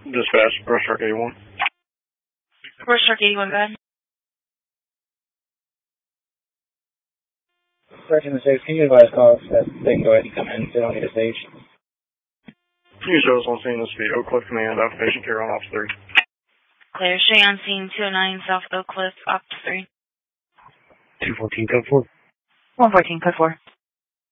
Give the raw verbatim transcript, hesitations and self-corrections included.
Dispatch, Breaststroke eighty-one. Breaststroke eighty-one, go ahead. Sergeant six, can you advise calls that they can go ahead and come in? They don't need a stage. Can you show us on scene this be Oak Cliff Command, application carry on Ops three? Clear, Shay on scene two oh nine South Oak Cliff, Ops three. two fourteen, code four. one fourteen, code four.